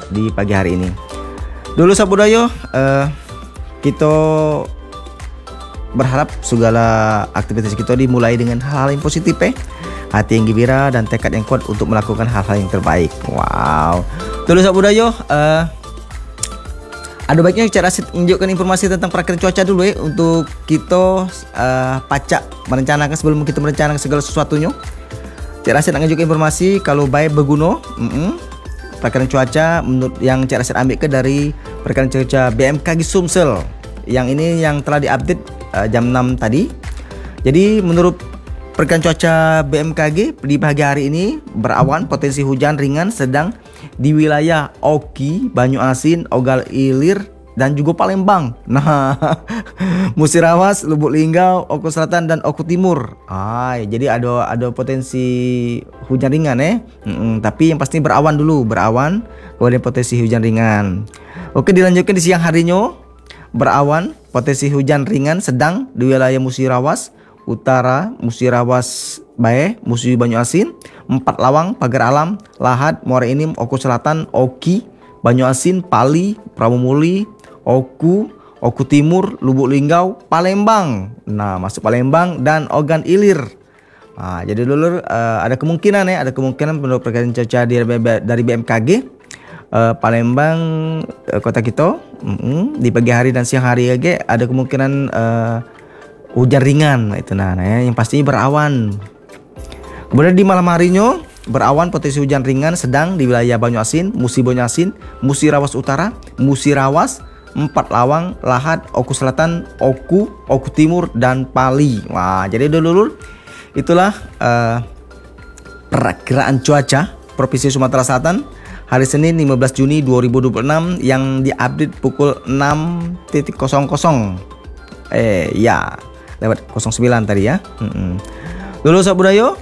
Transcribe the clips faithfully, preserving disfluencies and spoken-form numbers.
di pagi hari ini. Dulu Sabudayo, uh, kita berharap segala aktivitas kita dimulai dengan hal-hal yang positif eh. Hati yang gembira dan tekad yang kuat untuk melakukan hal-hal yang terbaik. Wow. Dulu Sabudayo, uh, ada baiknya cara tunjukkan informasi tentang perakiraan cuaca dulu ya, untuk kita uh, pacak merencanakan sebelum kita merencanakan segala sesuatunya. Cik Rasid nak tunjukkan informasi kalau baik berguna. Mm-mm. Perakiraan cuaca menurut yang Cik Rasid ambil ke dari perakiraan cuaca B M K G Sumsel. Yang ini yang telah diupdate uh, jam enam tadi. Jadi menurut perakiraan cuaca B M K G di pagi hari ini berawan, potensi hujan ringan sedang di wilayah Oki, Banyuasin, Ogal Ilir dan juga Palembang. Nah, Musirawas, Lubuk Linggau, Oku Selatan dan Oku Timur. Ah, jadi ada ada potensi hujan ringan eh. Mm-mm, tapi yang pasti berawan dulu, berawan, kemudian potensi hujan ringan. Oke, dilanjutkan di siang harinya. Berawan, potensi hujan ringan sedang di wilayah Musirawas Utara, Musirawas Bae, Musi Banyuasin, Empat Lawang, Pagar Alam, Lahad, Muara Enim, Oku Selatan, Oki, Banyuasin, Pali, Pramumuli, Oku, Oku Timur, Lubuk Linggau, Palembang. Nah, masuk Palembang dan Ogan Ilir. Nah, jadi dulu uh, ada kemungkinan ya, ada kemungkinan menurut perakiraan cuaca dari B M K G uh, Palembang uh, kota kita uh, di pagi hari dan siang hari aja ada kemungkinan uh, hujan ringan itu nah, nah ya, yang pastinya berawan. Kemudian di malam harinya berawan, potensi hujan ringan sedang di wilayah Banyuasin, Musi Banyuasin, Musirawas Utara, Musirawas, Empat Lawang, Lahad, Oku Selatan, Oku, Oku Timur dan Pali. Wah, jadi dulu itulah uh, perakiraan cuaca Provinsi Sumatera Selatan hari Senin lima belas Juni dua ribu dua puluh enam yang diupdate pukul enam nol nol. Eh ya, lewat nol sembilan tadi ya. Mm-mm. Dulu Sabudayo,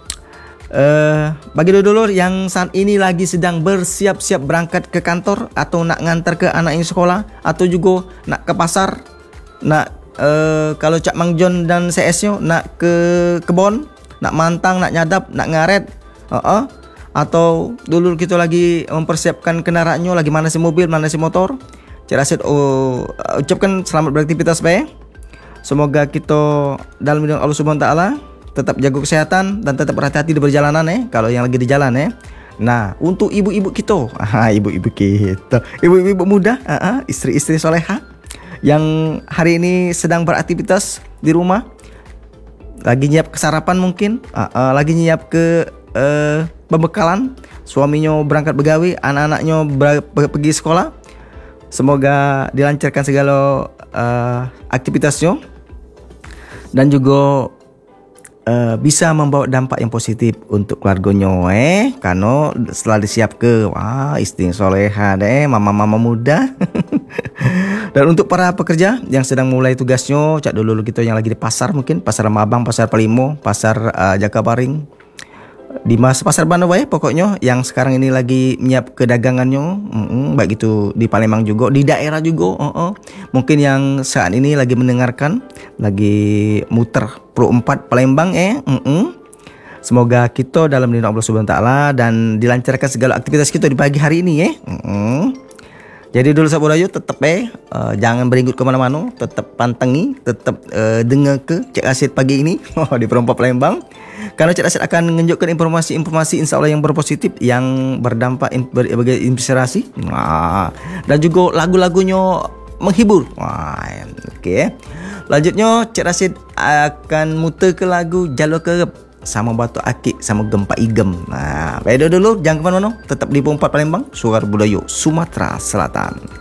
Uh, bagi dulur yang saat ini lagi sedang bersiap-siap berangkat ke kantor atau nak ngantar ke anaknya sekolah atau juga nak ke pasar, nak uh, kalau Cak Mang John dan C S-nya nak ke kebon, nak mantang, nak nyadap, nak ngaret, uh-uh. atau dulur kita lagi mempersiapkan kendaraannya, lagi mana si mobil, mana si motor. Cik Rasid oh, ucapkan selamat beraktivitas baik. Semoga kita dalam lindungan Allah Subhanahu Wa Taala tetap jaga kesehatan dan tetap berhati-hati di perjalanan eh kalau yang lagi di jalan eh. Nah, untuk ibu-ibu kita, ah, ibu-ibu kita, ibu-ibu muda, ah, ah, istri-istri soleha yang hari ini sedang beraktivitas di rumah, lagi nyiap kesarapan mungkin, ah, ah, lagi nyiap ke uh, pembekalan, suaminya berangkat begawi, anak-anaknya ber- pergi sekolah. Semoga dilancarkan segala uh, aktivitasnya dan juga Uh, bisa membawa dampak yang positif untuk keluarganya eh karena setelah disiap ke wah istri soleha deh mama-mama muda. Dan untuk para pekerja yang sedang mulai tugasnya, cak dulu kita yang lagi di pasar, mungkin pasar Mabang, pasar Pelimo, pasar uh, Jakabaring, di mas pasar Bandung ya pokoknya yang sekarang ini lagi nyiap ke dagangannya, mm-mm, baik itu di Palembang juga, di daerah juga, uh-uh. mungkin yang saat ini lagi mendengarkan, lagi muter Pro empat Palembang eh, mm-mm. semoga kita dalam lindungan Allah Subhanahu Wa Taala dan dilancarkan segala aktivitas kita di pagi hari ini eh. Mm-mm. Jadi dulu Sabudayo tetap eh uh, jangan beringgut kemana-mana, tetap pantengi, tetap uh, dengar ke Cik Rasid pagi ini di Pro empat Palembang. Karena Cik Rasid akan menunjukkan informasi-informasi insya Allah yang berpositif, yang berdampak sebagai inspirasi, nah, dan juga lagu-lagunya menghibur. Wah, oke. Okay. Lanjutnya Cik Rasid akan muter ke lagu Jalur Kerep sama Batu Akik sama Gempa Igem. Nah, beda dulu, jangan ke mana-mana, tetap di Pro empat Palembang, Suara Budaya Sumatera Selatan.